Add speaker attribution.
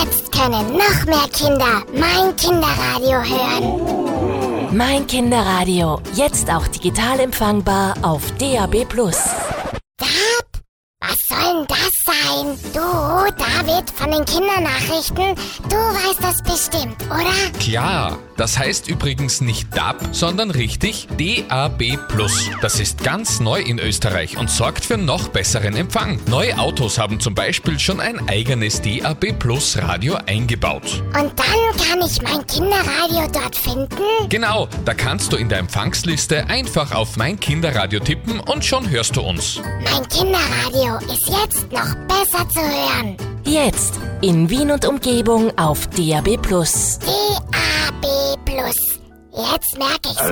Speaker 1: Jetzt können noch mehr Kinder Mein Kinderradio hören.
Speaker 2: Mein Kinderradio, jetzt auch digital empfangbar auf DAB+.
Speaker 1: Dab, was soll denn das sein? Du, David, von den Kindernachrichten, du weißt das bestimmt, oder?
Speaker 3: Klar, das heißt übrigens nicht DAB, sondern richtig DAB+. Das ist ganz neu in Österreich und sorgt für noch besseren Empfang. Neue Autos haben zum Beispiel schon ein eigenes DAB+ Radio eingebaut.
Speaker 1: Und dann kann ich Mein Kinderradio dort finden?
Speaker 3: Genau, da kannst du in der Empfangsliste einfach auf Mein Kinderradio tippen und schon hörst du uns.
Speaker 1: Mein Kinderradio ist jetzt noch besser zu hören.
Speaker 2: Jetzt in Wien und Umgebung auf DAB+.
Speaker 1: DAB+. Jetzt merke ich's